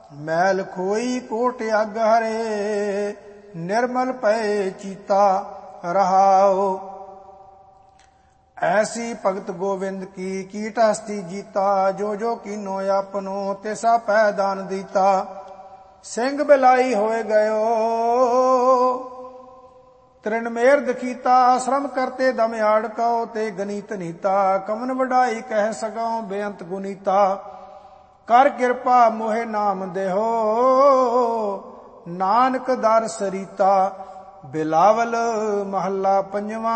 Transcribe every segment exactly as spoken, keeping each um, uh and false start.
मैल खोई कोट अग हरे, निर्मल पए चीता रहाओ। ऐसी भगत गोविंद की कीट हस्ती जीता, जो जो कीनो अपनो तिसा पै दान दीता। सिंह बिलाई होए गयो तृणमेर दखीता, श्रम करते दम आड़को ते गनीत नीता। कमन वडाई कह सगो बेअंत गुनीता, कर किरपा मोहे नाम देहो, नानक दर सरीता। बिलावल महला पंजवा।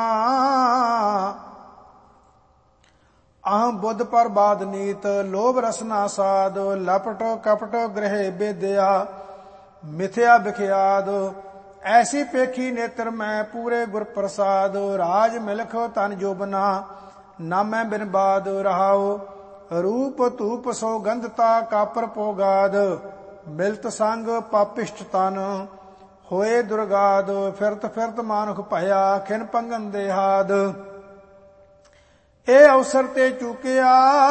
अहम बुद्ध पर बाद नीत, लोभ रसना साध। लपटो कपटो ग्रह बेदया, मिथ्या बिख्याद। ऐसी पेखी नेत्र मैं पूरे गुर प्रसाद। राज मिलख तन जोबना, नामै बिन बाद रहाओ। रूप धूप सौगंधता कापर पोगाद, मिलत संग पापिष्ट तन होए दुर्गाद। फिरत फिरत मानुख भया, खिन पंगन देहाद। ए अवसर ते चूकिया,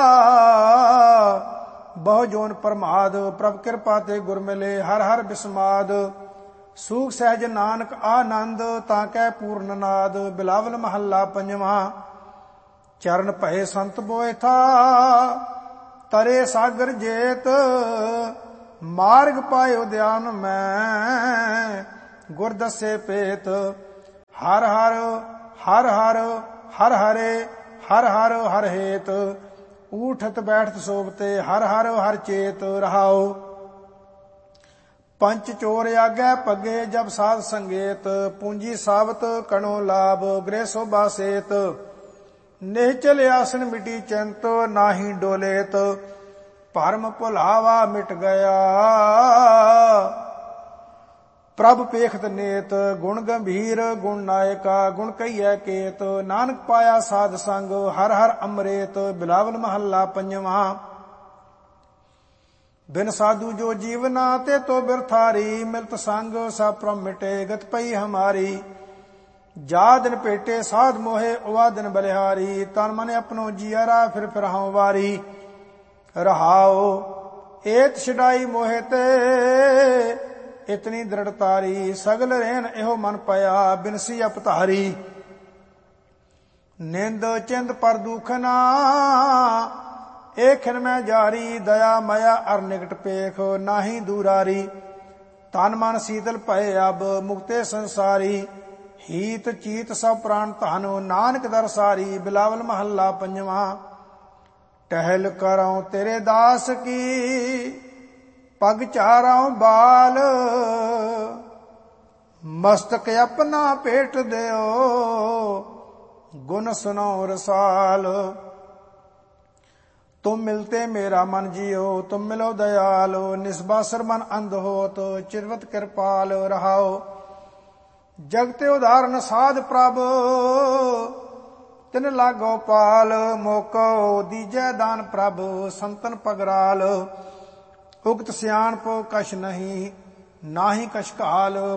बहु जोन प्रमाद। प्रभ कृपा ते गुर मिले, हर हर बिस्माद। सूख सहज नानक आनंद, ताकै पूर्ण नाद। बिलावल महला पंजवा। चरण भये संत बोए था, तरे सागर जेत। मार्ग पायो ध्यान मैं, गुर दसे पेत। हर हर हर हर हर हरे, हर हर हर हेत। ऊठत बैठत सोबते, हर हर हर चेत रहाओ। पंच चोर आगे पगे, जब साध संगेत। पूंजी साबत कणो लाभ, गृह शोभा सेत। निश्चल आसन मिटी चिंत, नाही डोलेत। भरम भुलावा मिट गया, प्रभ पेखत नेत। गुण गंभीर गुण नायका, गुण कहिए केत। नानक पाया साध संग, हर हर अमृत। बिलावल महला पंजवा। बिन साधु जो जीवना, ते तो बिरथारी। मिलत संग सब प्रम मिटे, गत पई हमारी। जा दिन पेटे साध मोहे, उवा दिन बलिहारी। तन मन अपनो जियरा, फिर फिर हूं वारी रहाओ। एत छड़ाई मोहे ते, इतनी दृढ़तारी। सगल रहन एहो मन पया, बिनसी अपतारी। निंद चिंद पर दुखना, एक खिन में जारी। दया मया अर निकट पेख, नाही दूरारी। तन मन शीतल भये अब, मुक्ते संसारी। हीत चीत सब प्राण धन, नानक दर सारी। बिलावल महला पंजवा। टहल करऊं तेरे दास की, पग चाराऊं बाल। मस्तक अपना पेट देओ, गुण सुनो रसाल। तुम मिलते मेरा मन जियो, तुम मिलो दयाल। निस्बासर मन अंध होत, चिरवत कृपाल रहाओ। जगते उदाहरण साध प्रभ, तिन लागो पाल। मोको दीजै दान प्रभ, संतन पगराल। उगत सियाणप कछ नहीं, नाही कछ काल।